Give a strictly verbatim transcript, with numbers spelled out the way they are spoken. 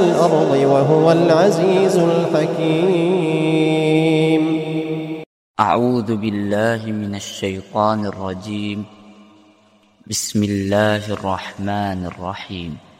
الأرض وهو العزيز الحكيم. أعوذ بالله من الشيطان الرجيم. بسم الله الرحمن الرحيم.